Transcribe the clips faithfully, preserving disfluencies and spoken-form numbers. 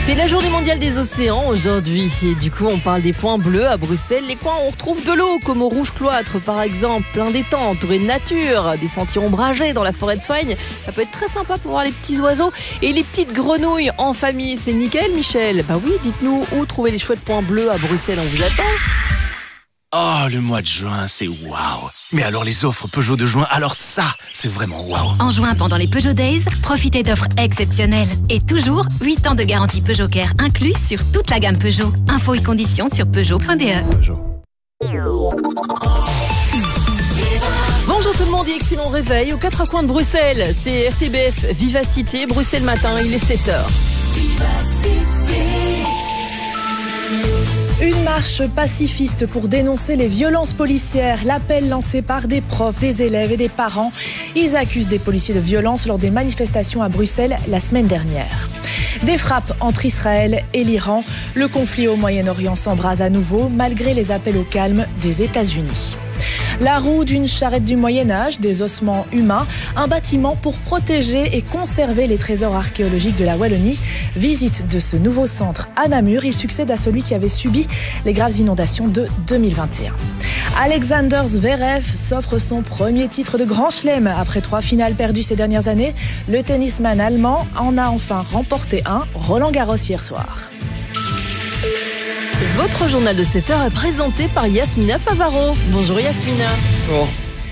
C'est la journée mondiale des océans aujourd'hui et du coup on parle des points bleus à Bruxelles, les coins où on retrouve de l'eau comme au Rouge Cloître par exemple, plein d'étangs entourés de nature, des sentiers ombragés dans la forêt de Soigne. Ça peut être très sympa pour voir les petits oiseaux et les petites grenouilles en famille, c'est nickel Michel. Bah oui, dites-nous où trouver les chouettes points bleus à Bruxelles, on vous attend. Oh, le mois de juin, c'est waouh. Mais alors les offres Peugeot de juin, alors ça, c'est vraiment waouh. En juin, pendant les Peugeot Days, profitez d'offres exceptionnelles. Et toujours, huit ans de garantie Peugeot Care inclus sur toute la gamme Peugeot. Infos et conditions sur peugeot point b e. Peugeot. Bonjour tout le monde et excellent réveil aux quatre coins de Bruxelles. C'est R T B F Vivacité, Bruxelles Matin, il est sept heures. Une marche pacifiste pour dénoncer les violences policières. L'appel lancé par des profs, des élèves et des parents. Ils accusent des policiers de violence lors des manifestations à Bruxelles la semaine dernière. Des frappes entre Israël et l'Iran. Le conflit au Moyen-Orient s'embrase à nouveau malgré les appels au calme des États-Unis. La roue d'une charrette du Moyen-Âge, des ossements humains, un bâtiment pour protéger et conserver les trésors archéologiques de la Wallonie. Visite de ce nouveau centre à Namur, il succède à celui qui avait subi les graves inondations de deux mille vingt et un. Alexander Zverev s'offre son premier titre de Grand Chelem après trois finales perdues ces dernières années. Le tennisman allemand en a enfin remporté un, Roland Garros hier soir. Votre journal de sept heures est présenté par Yasmina Favaro. Bonjour Yasmina. Oh.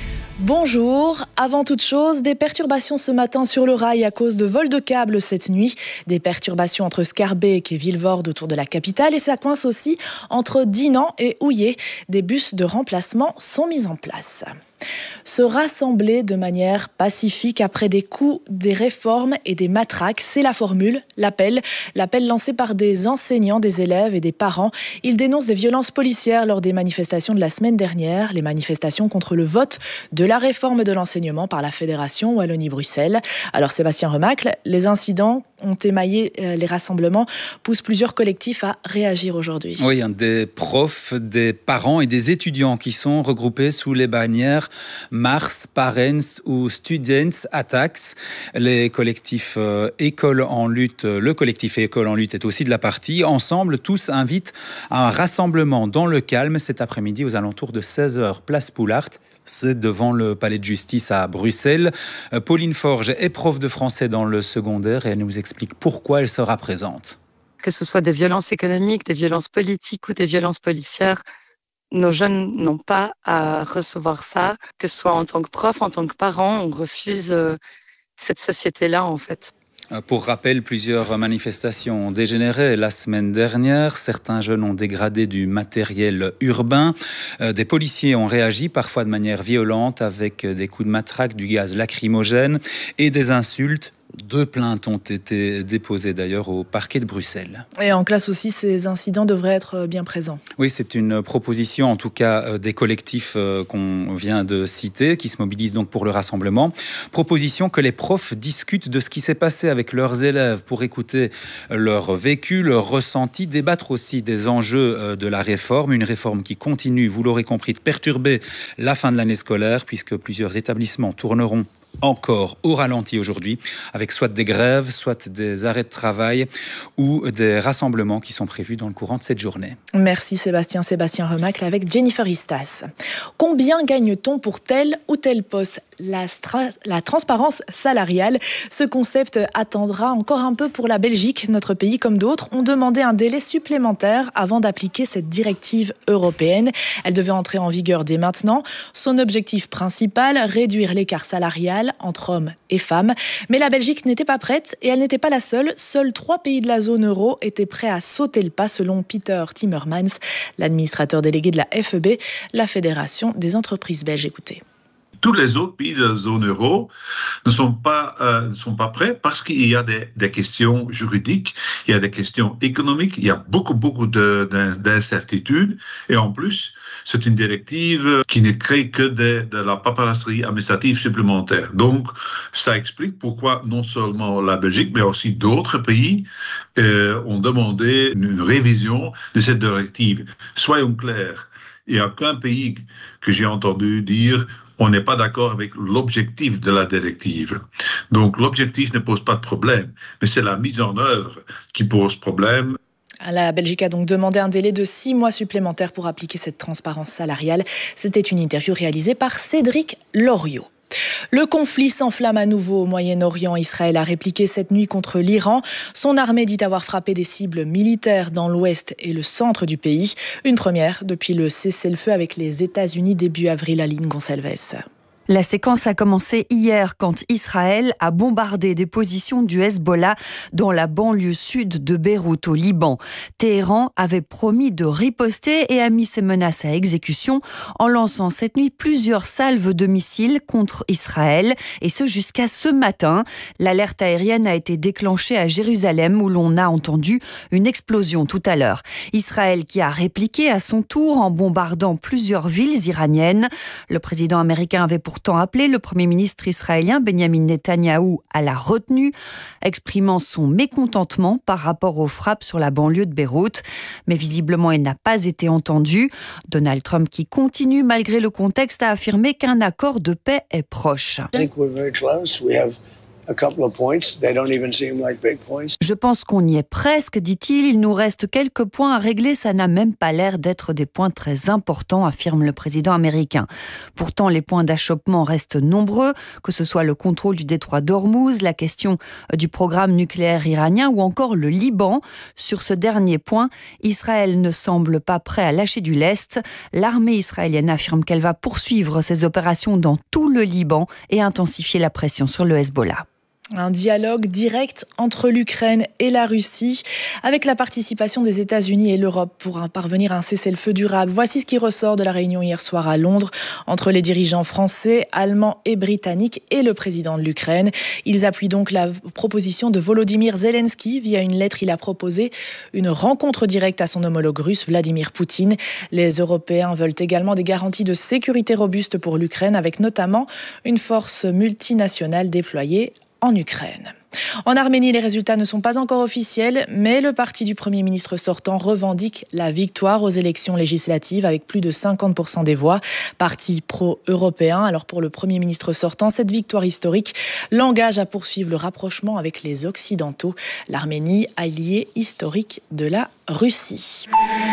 Bonjour. Avant toute chose, des perturbations ce matin sur le rail à cause de vols de câbles cette nuit. Des perturbations entre Scarbeck et Vilvoorde autour de la capitale et ça coince aussi entre Dinan et Houillé. Des bus de remplacement sont mis en place. Se rassembler de manière pacifique après des coups, des réformes et des matraques, c'est la formule, l'appel. L'appel lancé par des enseignants, des élèves et des parents. Ils dénoncent des violences policières lors des manifestations de la semaine dernière, les manifestations contre le vote de la réforme de l'enseignement par la Fédération Wallonie-Bruxelles. Alors Sébastien Remacle, les incidents ont émaillé les rassemblements, poussent plusieurs collectifs à réagir aujourd'hui. Oui, des profs, des parents et des étudiants qui sont regroupés sous les bannières Mars, Parents ou Students Attacks. Les collectifs euh, École en lutte, le collectif École en lutte est aussi de la partie. Ensemble, tous invitent à un rassemblement dans le calme cet après-midi aux alentours de seize heures, place Poulart. C'est devant le palais de justice à Bruxelles. Pauline Forge est prof de français dans le secondaire et elle nous explique pourquoi elle sera présente. Que ce soit des violences économiques, des violences politiques ou des violences policières, nos jeunes n'ont pas à recevoir ça, que ce soit en tant que prof, en tant que parent, on refuse euh, cette société-là en fait. Pour rappel, plusieurs manifestations ont dégénéré la semaine dernière. Certains jeunes ont dégradé du matériel urbain. Des policiers ont réagi, parfois de manière violente, avec des coups de matraque, du gaz lacrymogène et des insultes. Deux plaintes ont été déposées d'ailleurs au parquet de Bruxelles. Et en classe aussi, ces incidents devraient être bien présents. Oui, c'est une proposition, en tout cas des collectifs qu'on vient de citer, qui se mobilisent donc pour le rassemblement. Proposition que les profs discutent de ce qui s'est passé avec leurs élèves pour écouter leur vécu, leur ressenti, débattre aussi des enjeux de la réforme. Une réforme qui continue, vous l'aurez compris, de perturber la fin de l'année scolaire, puisque plusieurs établissements tourneront encore au ralenti aujourd'hui, avec soit des grèves, soit des arrêts de travail ou des rassemblements qui sont prévus dans le courant de cette journée. Merci Sébastien, Sébastien Remacle avec Jennifer Istas. Combien gagne-t-on pour tel ou tel poste ? La, stra- la transparence salariale, ce concept attendra encore un peu pour la Belgique. Notre pays, comme d'autres, ont demandé un délai supplémentaire avant d'appliquer cette directive européenne. Elle devait entrer en vigueur dès maintenant. Son objectif principal, réduire l'écart salarial entre hommes et femmes. Mais la Belgique n'était pas prête et elle n'était pas la seule. Seuls trois pays de la zone euro étaient prêts à sauter le pas selon Peter Timmermans, l'administrateur délégué de la F E B, la Fédération des entreprises belges. Écoutez. Tous les autres pays de la zone euro ne sont pas, euh, ne sont pas prêts parce qu'il y a des, des questions juridiques, il y a des questions économiques, il y a beaucoup, beaucoup de, d'incertitudes. Et en plus, c'est une directive qui ne crée que de, de la paperasserie administrative supplémentaire. Donc, ça explique pourquoi non seulement la Belgique, mais aussi d'autres pays euh, ont demandé une révision de cette directive. Soyons clairs, il n'y a qu'un pays que j'ai entendu dire on n'est pas d'accord avec l'objectif de la directive. Donc l'objectif ne pose pas de problème, mais c'est la mise en œuvre qui pose problème. La Belgique a donc demandé un délai de six mois supplémentaires pour appliquer cette transparence salariale. C'était une interview réalisée par Cédric Loriot. Le conflit s'enflamme à nouveau au Moyen-Orient. Israël a répliqué cette nuit contre l'Iran. Son armée dit avoir frappé des cibles militaires dans l'ouest et le centre du pays. Une première depuis le cessez-le-feu avec les États-Unis début avril. Aline Gonçalves. La séquence a commencé hier quand Israël a bombardé des positions du Hezbollah dans la banlieue sud de Beyrouth au Liban. Téhéran avait promis de riposter et a mis ses menaces à exécution en lançant cette nuit plusieurs salves de missiles contre Israël, et ce jusqu'à ce matin. L'alerte aérienne a été déclenchée à Jérusalem où l'on a entendu une explosion tout à l'heure. Israël qui a répliqué à son tour en bombardant plusieurs villes iraniennes. Le président américain avait pourtant appelé le Premier ministre israélien Benjamin Netanyahou à la retenue, exprimant son mécontentement par rapport aux frappes sur la banlieue de Beyrouth. Mais visiblement, il n'a pas été entendu. Donald Trump, qui continue malgré le contexte, a affirmé qu'un accord de paix est proche. Je pense qu'on y est presque, dit-il. Il nous reste quelques points à régler. Ça n'a même pas l'air d'être des points très importants, affirme le président américain. Pourtant, les points d'achoppement restent nombreux, que ce soit le contrôle du détroit d'Ormuz, la question du programme nucléaire iranien ou encore le Liban. Sur ce dernier point, Israël ne semble pas prêt à lâcher du lest. L'armée israélienne affirme qu'elle va poursuivre ses opérations dans tout le Liban et intensifier la pression sur le Hezbollah. Un dialogue direct entre l'Ukraine et la Russie, avec la participation des États-Unis et l'Europe pour parvenir à un cessez-le-feu durable. Voici ce qui ressort de la réunion hier soir à Londres entre les dirigeants français, allemands et britanniques et le président de l'Ukraine. Ils appuient donc la proposition de Volodymyr Zelensky. Via une lettre, il a proposé une rencontre directe à son homologue russe, Vladimir Poutine. Les Européens veulent également des garanties de sécurité robustes pour l'Ukraine, avec notamment une force multinationale déployée en Ukraine. En Arménie, les résultats ne sont pas encore officiels, mais le parti du Premier ministre sortant revendique la victoire aux élections législatives avec plus de cinquante pour cent des voix. Parti pro-européen. Alors pour le Premier ministre sortant, cette victoire historique l'engage à poursuivre le rapprochement avec les Occidentaux. L'Arménie, allié historique de la Russie.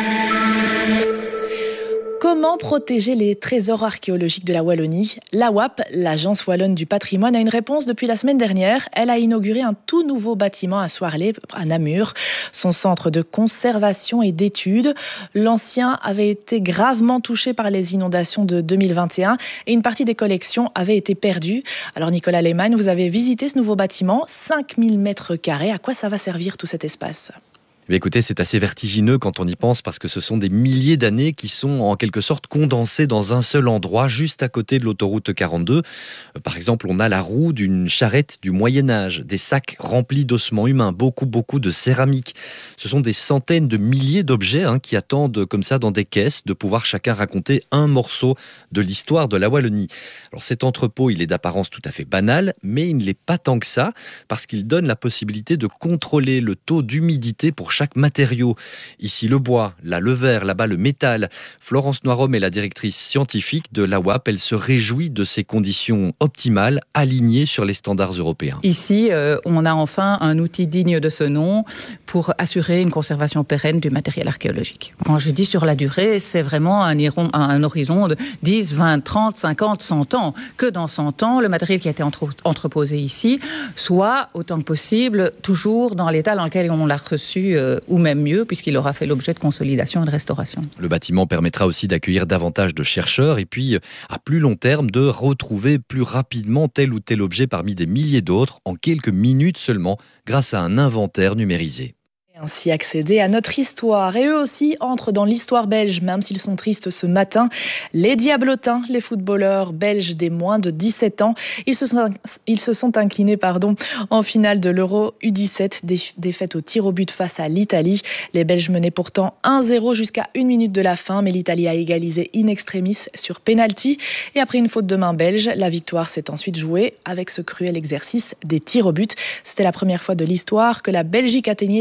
Comment protéger les trésors archéologiques de la Wallonie ? L'A W A P, l'Agence wallonne du patrimoine, a une réponse depuis la semaine dernière. Elle a inauguré un tout nouveau bâtiment à Soirlé, à Namur, son centre de conservation et d'études. L'ancien avait été gravement touché par les inondations de deux mille vingt et un et une partie des collections avait été perdue. Alors Nicolas Lehmann, vous avez visité ce nouveau bâtiment, cinq mille mètres carrés. À quoi ça va servir tout cet espace ? Mais écoutez, c'est assez vertigineux quand on y pense parce que ce sont des milliers d'années qui sont en quelque sorte condensées dans un seul endroit, juste à côté de l'autoroute quarante-deux. Par exemple, on a la roue d'une charrette du Moyen-Âge, des sacs remplis d'ossements humains, beaucoup, beaucoup de céramique. Ce sont des centaines de milliers d'objets hein, qui attendent comme ça dans des caisses de pouvoir chacun raconter un morceau de l'histoire de la Wallonie. Alors cet entrepôt, il est d'apparence tout à fait banal, mais il ne l'est pas tant que ça parce qu'il donne la possibilité de contrôler le taux d'humidité pour chaque matériau. Ici le bois, là le verre, là-bas le métal. Florence Noirom est la directrice scientifique de l'A W A P. Elle se réjouit de ces conditions optimales alignées sur les standards européens. Ici, euh, on a enfin un outil digne de ce nom pour assurer une conservation pérenne du matériel archéologique. Quand je dis sur la durée, c'est vraiment un, un horizon de dix, vingt, trente, cinquante, cent ans. Que dans cent ans, le matériel qui a été entre, entreposé ici soit, autant que possible, toujours dans l'état dans lequel on l'a reçu euh, ou même mieux, puisqu'il aura fait l'objet de consolidation et de restauration. Le bâtiment permettra aussi d'accueillir davantage de chercheurs et puis, à plus long terme, de retrouver plus rapidement tel ou tel objet parmi des milliers d'autres en quelques minutes seulement, grâce à un inventaire numérisé. Ainsi accéder à notre histoire. Et eux aussi entrent dans l'histoire belge, même s'ils sont tristes ce matin. Les Diablotins, les footballeurs belges des moins de dix-sept ans, ils se sont, ils se sont inclinés pardon, en finale de l'Euro U dix-sept, défaite au tir au but face à l'Italie. Les Belges menaient pourtant un zéro jusqu'à une minute de la fin, mais l'Italie a égalisé in extremis sur pénalty. Et après une faute de main belge, la victoire s'est ensuite jouée avec ce cruel exercice des tirs au but. C'était la première fois de l'histoire que la Belgique atteignait la finale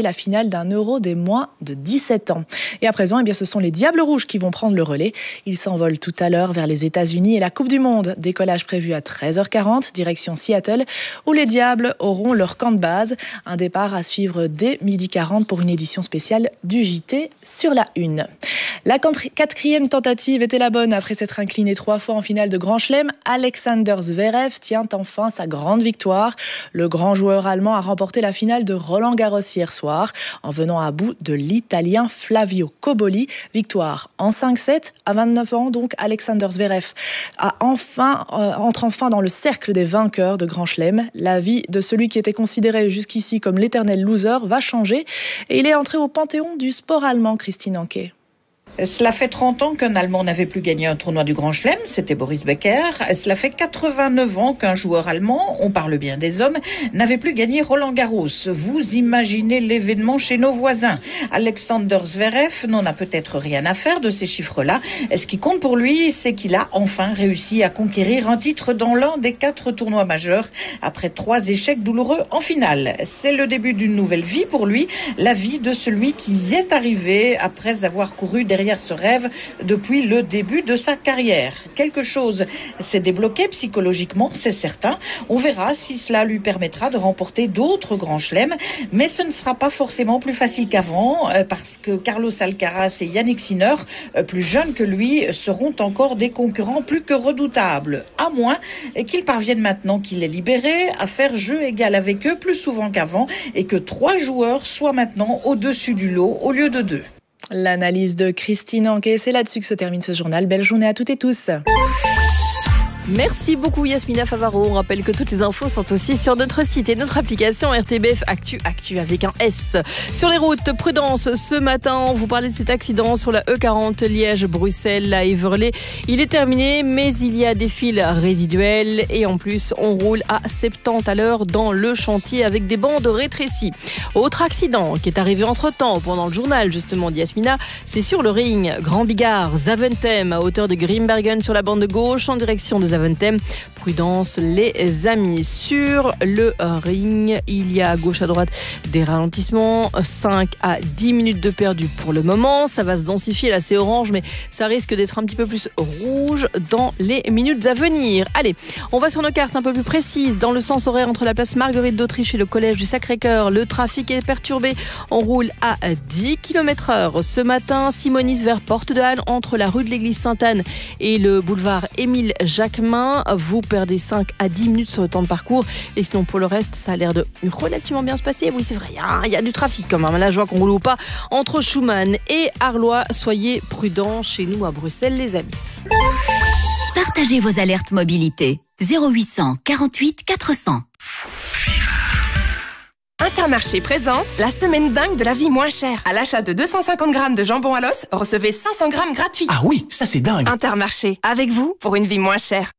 nationale d'un euro des moins de dix-sept ans. Et à présent, eh bien, ce sont les Diables Rouges qui vont prendre le relais. Ils s'envolent tout à l'heure vers les États-Unis et la Coupe du Monde. Décollage prévu à treize heures quarante, direction Seattle, où les Diables auront leur camp de base. Un départ à suivre dès midi quarante pour une édition spéciale du J T sur la une. La quatrième tentative était la bonne. Après s'être incliné trois fois en finale de Grand Chelem, Alexander Zverev tient enfin sa grande victoire. Le grand joueur allemand a remporté la finale de Roland-Garros hier soir en venant à bout de l'Italien Flavio Cobolli. Victoire en cinq sept. À vingt-neuf ans, donc, Alexander Zverev a enfin, euh, entre enfin dans le cercle des vainqueurs de Grand Chelem. La vie de celui qui était considéré jusqu'ici comme l'éternel loser va changer et il est entré au panthéon du sport allemand, Christine Anquet. Cela fait trente ans qu'un Allemand n'avait plus gagné un tournoi du Grand Chelem, c'était Boris Becker. Cela fait quatre-vingt-neuf ans qu'un joueur allemand, on parle bien des hommes, n'avait plus gagné Roland-Garros. Vous imaginez l'événement chez nos voisins. Alexander Zverev n'en a peut-être rien à faire de ces chiffres-là. Ce qui compte pour lui, c'est qu'il a enfin réussi à conquérir un titre dans l'un des quatre tournois majeurs après trois échecs douloureux en finale. C'est le début d'une nouvelle vie pour lui, la vie de celui qui y est arrivé après avoir couru derrière ce rêve depuis le début de sa carrière. Quelque chose s'est débloqué psychologiquement, c'est certain. On verra si cela lui permettra de remporter d'autres grands chelems, mais ce ne sera pas forcément plus facile qu'avant parce que Carlos Alcaraz et Yannick Sinner, plus jeunes que lui, seront encore des concurrents plus que redoutables, à moins qu'ils parviennent maintenant qu'il est libéré à faire jeu égal avec eux plus souvent qu'avant et que trois joueurs soient maintenant au-dessus du lot au lieu de deux. L'analyse de Christine Anquet, c'est là-dessus que se termine ce journal. Belle journée à toutes et tous. Merci beaucoup Yasmina Favaro. On rappelle que toutes les infos sont aussi sur notre site et notre application R T B F Actu, Actu avec un S. Sur les routes, prudence ce matin, on vous parlait de cet accident sur la E quarante Liège-Bruxelles à Éverlé. Il est terminé, mais il y a des fils résiduels et en plus, on roule à soixante à l'heure dans le chantier avec des bandes rétrécies. Autre accident qui est arrivé entre-temps pendant le journal justement d'Yasmina, c'est sur le ring Grand Bigard, Zaventem à hauteur de Grimbergen sur la bande de gauche en direction de Zaventem. Prudence les amis. Sur le ring, il y a à gauche à droite des ralentissements, cinq à dix minutes de perdu pour le moment. Ça va se densifier, là c'est orange, mais ça risque d'être un petit peu plus rouge dans les minutes à venir. Allez, on va sur nos cartes un peu plus précises. Dans le sens horaire entre la place Marguerite d'Autriche et le collège du Sacré-Cœur, le trafic est perturbé. On roule à dix kilomètres heure. Ce matin, Simonis vers Porte de Halle entre la rue de l'Église Sainte-Anne et le boulevard Émile Jacquemin. Vous perdez cinq à dix minutes sur le temps de parcours. Et sinon, pour le reste, ça a l'air de relativement bien se passer. Oui, c'est vrai, il y, y a du trafic quand même. Là, je vois qu'on roule ou pas entre Schumann et Arlois. Soyez prudents chez nous à Bruxelles, les amis. Partagez vos alertes mobilité. zéro huit cent quarante-huit quatre cents. Intermarché présente la semaine dingue de la vie moins chère. À l'achat de deux cent cinquante grammes de jambon à l'os, recevez cinq cents grammes gratuits. Ah oui, ça c'est dingue. Intermarché, avec vous pour une vie moins chère.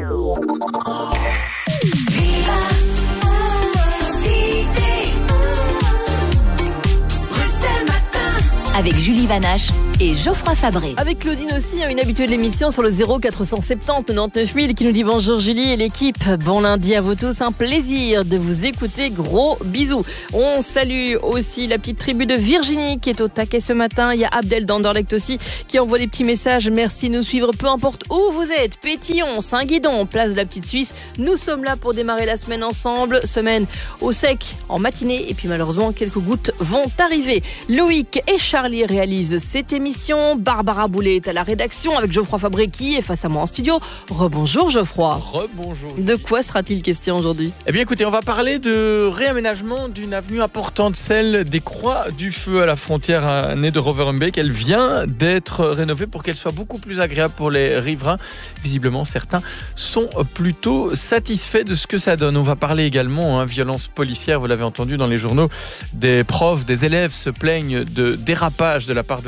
Avec Julie Vanache et Geoffroy Fabré. Avec Claudine aussi, une habituée de l'émission sur le zéro quatre cent soixante-dix quatre-vingt-neuf mille qui nous dit bonjour Julie et l'équipe. Bon lundi à vous tous, un plaisir de vous écouter. Gros bisous. On salue aussi la petite tribu de Virginie qui est au taquet ce matin. Il y a Abdel d'Anderlecht aussi qui envoie des petits messages. Merci de nous suivre peu importe où vous êtes. Pétillon, Saint-Guidon, place de la Petite Suisse. Nous sommes là pour démarrer la semaine ensemble. Semaine au sec en matinée et puis malheureusement quelques gouttes vont arriver. Loïc et Charles réalise cette émission. Barbara Boulet est à la rédaction avec Geoffroy Fabré qui est face à moi en studio. Rebonjour Geoffroy. Rebonjour. De quoi sera-t-il question aujourd'hui ? Eh bien écoutez, on va parler de réaménagement d'une avenue importante, celle des Croix du Feu à la frontière née de Roverenbeek. Elle vient d'être rénovée pour qu'elle soit beaucoup plus agréable pour les riverains. Visiblement, certains sont plutôt satisfaits de ce que ça donne. On va parler également hein, violence policière, vous l'avez entendu dans les journaux. Des profs, des élèves se plaignent de dérapage de la part de la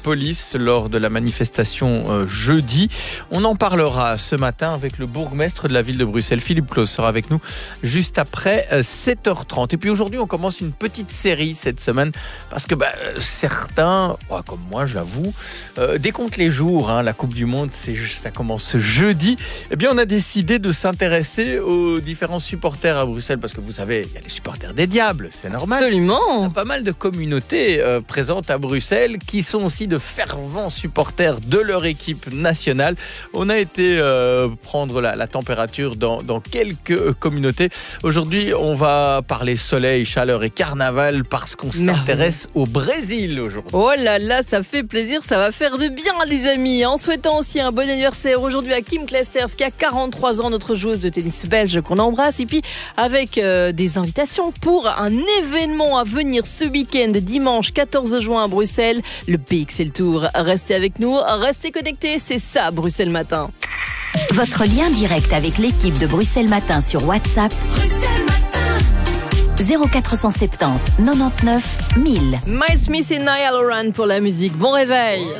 police lors de la manifestation euh, jeudi. On en parlera ce matin avec le bourgmestre de la ville de Bruxelles. Philippe Claus sera avec nous juste après euh, sept heures trente. Et puis aujourd'hui, on commence une petite série cette semaine parce que bah, certains, oh, comme moi j'avoue, euh, décomptent les jours. Hein, la Coupe du Monde, c'est, ça commence jeudi. Eh bien, on a décidé de s'intéresser aux différents supporters à Bruxelles parce que vous savez, il y a les supporters des Diables, c'est normal. Absolument. Il y a pas mal de communautés euh, présentes à Bruxelles qui sont aussi de fervents supporters de leur équipe nationale. On a été euh, prendre la, la température dans, dans quelques communautés. Aujourd'hui, on va parler soleil, chaleur et carnaval parce qu'on s'intéresse au Brésil aujourd'hui. Oh là là, ça fait plaisir, ça va faire de bien les amis. En souhaitant aussi un bon anniversaire aujourd'hui à Kim Clijsters qui a quarante-trois ans, notre joueuse de tennis belge qu'on embrasse. Et puis avec euh, des invitations pour un événement à venir ce week-end, dimanche quatorze juin à Bruxelles, le B X L Tour. Restez avec nous, restez connectés, c'est ça Bruxelles Matin. Votre lien direct avec l'équipe de Bruxelles Matin sur WhatsApp. Bruxelles Matin. zéro quatre cent soixante-dix quatre-vingt-dix-neuf mille. Miles Smith et Niall Horan pour la musique. Bon réveil.